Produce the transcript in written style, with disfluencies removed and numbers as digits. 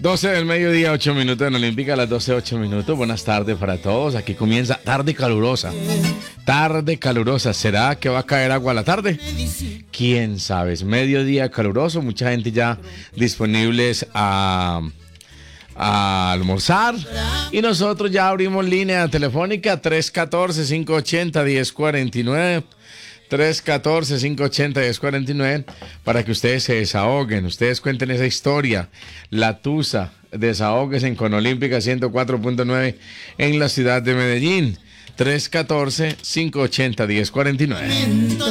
12 del mediodía, 8 minutos en Olímpica, a las 12, 8 minutos. Buenas tardes para todos. Aquí comienza tarde calurosa. Tarde calurosa. ¿Será que va a caer agua a la tarde? ¿Quién sabe? Es mediodía caluroso. Mucha gente ya disponibles a almorzar. Y nosotros ya abrimos línea telefónica 314-580-1049. 314-580-1049 para que ustedes se desahoguen, ustedes cuenten esa historia, la tusa, desahóguense con Olímpica 104.9 en la ciudad de Medellín. 314-580-1049.